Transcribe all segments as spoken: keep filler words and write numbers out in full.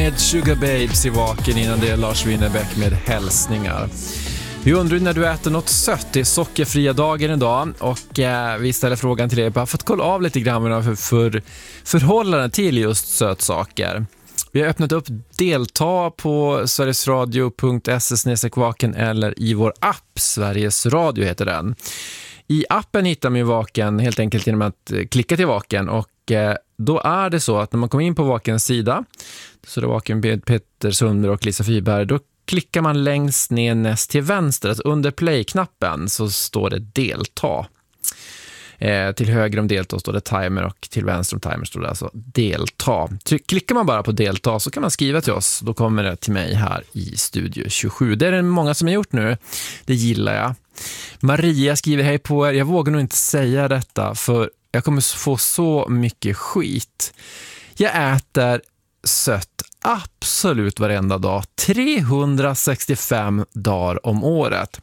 med Sugar Babes i Vaken, innan det är Lars Winnerbäck med hälsningar. Vi undrar när du äter något sött. Det är sockerfria dagen idag och eh, vi ställer frågan till dig bara för att kolla av lite grann för, för förhållanden till just sötsaker. Vi har öppnat upp delta på sverigesradio punkt se slash vaken eller i vår app, Sveriges Radio heter den. I appen hittar man ju Vaken helt enkelt genom att klicka till Vaken, och eh, då är det så att när man kommer in på Vakens sida, så det är Vaken med Petter Sundberg och Lisa Fyberg, då klickar man längst ner näst till vänster, alltså under play-knappen så står det delta. Eh, till höger om delta står det timer och till vänster om timer står det alltså delta. Tryck, klickar man bara på delta så kan man skriva till oss. Då kommer det till mig här i Studio tjugosju. Det är det många som har gjort nu. Det gillar jag. Maria skriver hej på er. Jag vågar nog inte säga detta för jag kommer få så mycket skit. Jag äter sött absolut varenda dag. trehundrasextiofem dagar om året.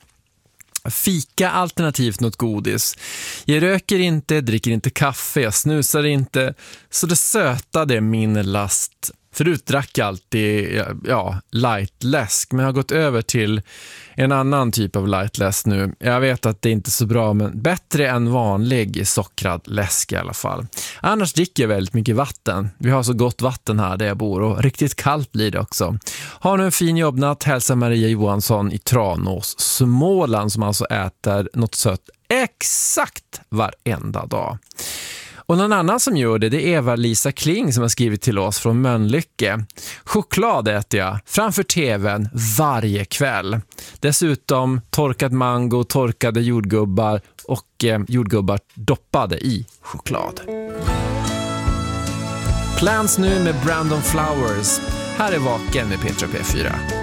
Fika alternativt något godis. Jag röker inte, dricker inte kaffe, jag snusar inte. Så det söta, det är min last. Förut drack jag alltid ja, light läsk, men jag har gått över till en annan typ av light läsk nu. Jag vet att det är inte så bra, men bättre än vanlig sockrad läsk i alla fall. Annars dricker jag väldigt mycket vatten. Vi har så gott vatten här där jag bor och riktigt kallt blir det också. Har nu en fin jobbnatt, hälsa Maria Johansson i Tranås, Småland, som alltså äter något sött exakt varenda dag. Och någon annan som gör det, det är Eva-Lisa Kling som har skrivit till oss från Mölnlycke. Choklad äter jag framför tvn varje kväll. Dessutom torkad mango, torkade jordgubbar och eh, jordgubbar doppade i choklad. Plans nu med Brandon Flowers. Här är Vaken med Petra P fyra.